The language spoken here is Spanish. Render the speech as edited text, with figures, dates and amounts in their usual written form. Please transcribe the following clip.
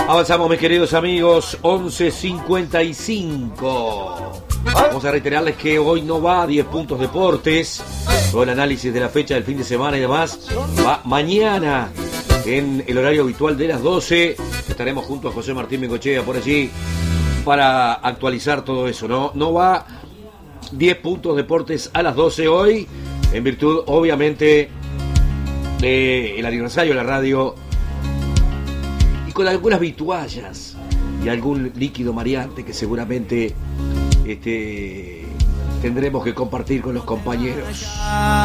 Avanzamos, mis queridos amigos, 11:55. Vamos a reiterarles que hoy no va a 10 puntos deportes. Todo el análisis de la fecha del fin de semana y demás va mañana en el horario habitual de las 12. Estaremos junto a José Martín Bengochea por allí para actualizar todo eso. No va 10 puntos deportes a las 12 hoy, en virtud, obviamente, del aniversario de la radio, y con algunas vituallas y algún líquido mareante que seguramente tendremos que compartir con los compañeros.